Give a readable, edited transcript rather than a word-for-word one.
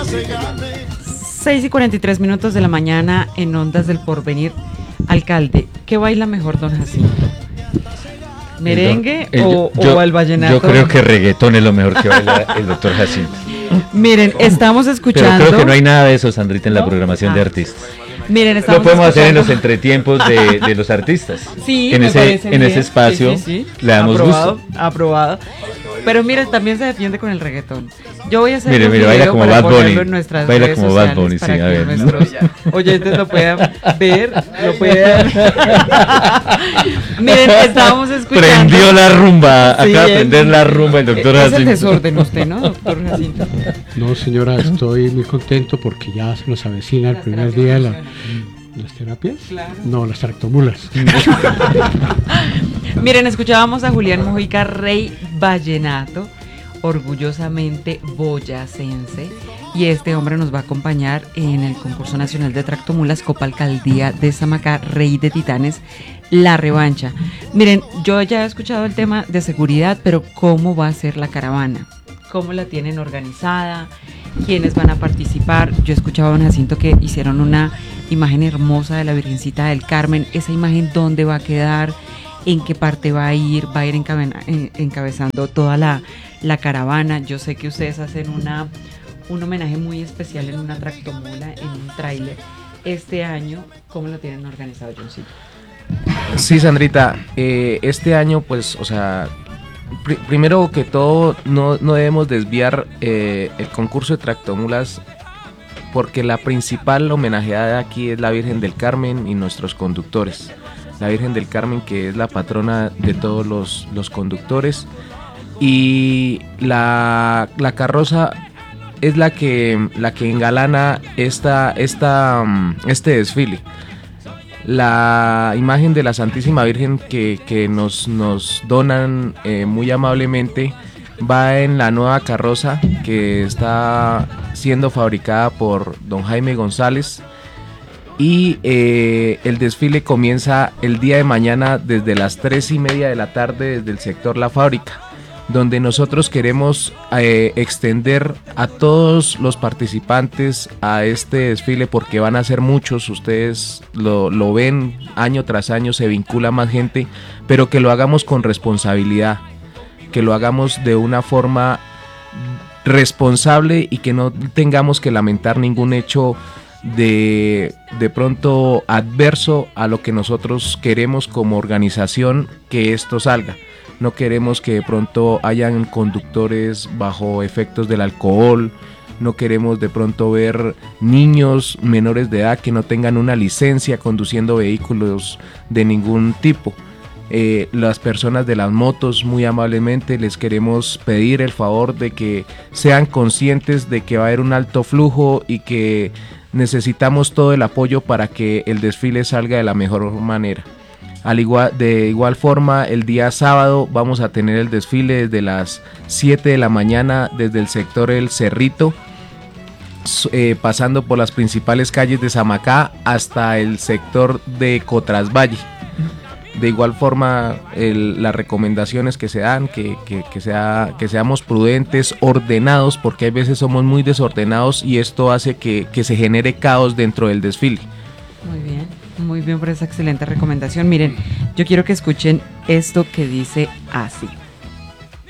6:43 de la mañana en Ondas del Porvenir. Alcalde, ¿qué baila mejor don Jacinto? ¿Merengue o al vallenato? Yo creo que reggaetón es lo mejor que baila el doctor Jacinto. Miren, estamos escuchando... Pero creo que no hay nada de eso, Sandrita, en la programación de artistas. Miren, lo podemos hacer en los entretiempos de los artistas. Sí, en ese espacio sí. Le damos gusto. Aprobado. Pero miren, también se defiende con el reggaetón. Yo voy a hacer mire, baila como Bad Bunny. Baila como Bad Bunny, sí, a ver. Nuestros oyentes lo puedan ver, Miren, estábamos escuchando. Prendió la rumba, acaba de prender la rumba el doctor Jacinto. Es el desorden usted, ¿no, doctor Jacinto? No, señora, estoy muy contento porque ya se nos avecina el primer día de ¿las terapias? Claro. No, las tractomulas. Miren, escuchábamos a Julián Mojica, rey vallenato, orgullosamente boyacense, y este hombre nos va a acompañar en el concurso nacional de tractomulas Copa Alcaldía de Samacá, Rey de Titanes, la revancha. Miren, yo ya he escuchado el tema de seguridad, pero ¿cómo va a ser la caravana? ¿Cómo la tienen organizada? ¿Quiénes van a participar? Yo escuchaba a don Jacinto que hicieron una imagen hermosa de la Virgencita del Carmen. ¿Esa imagen dónde va a quedar? ¿En qué parte va a ir? ¿Va a ir encabezando toda la caravana? Yo sé que ustedes hacen un homenaje muy especial en una tractomula, en un tráiler. Este año, ¿cómo lo tienen organizado, Johncito? Sí, Sandrita, este año, pues, o sea, primero que todo, no debemos desviar el concurso de tractomulas, porque la principal homenajeada aquí es la Virgen del Carmen y nuestros conductores. La Virgen del Carmen, que es la patrona de todos los conductores, y la carroza es la que engalana este desfile. La imagen de la Santísima Virgen que nos donan muy amablemente va en la nueva carroza que está siendo fabricada por don Jaime González, y el desfile comienza el día de mañana desde las 3:30 de la tarde desde el sector La Fábrica, donde nosotros queremos extender a todos los participantes a este desfile, porque van a ser muchos. Ustedes lo ven año tras año, se vincula más gente, pero que lo hagamos con responsabilidad, que lo hagamos de una forma responsable y que no tengamos que lamentar ningún hecho de pronto adverso a lo que nosotros queremos como organización que esto salga. No queremos que de pronto hayan conductores bajo efectos del alcohol, no queremos de pronto ver niños menores de edad que no tengan una licencia conduciendo vehículos de ningún tipo. Las personas de las motos, muy amablemente les queremos pedir el favor de que sean conscientes de que va a haber un alto flujo y que necesitamos todo el apoyo para que el desfile salga de la mejor manera. De igual forma, el día sábado vamos a tener el desfile desde las 7 de la mañana desde el sector El Cerrito, pasando por las principales calles de Samacá hasta el sector de Cotrasvalle. De igual forma, las recomendaciones que se dan, que seamos prudentes, ordenados, porque a veces somos muy desordenados y esto hace que se genere caos dentro del desfile. Muy bien por esa excelente recomendación. Miren, yo quiero que escuchen esto que dice así.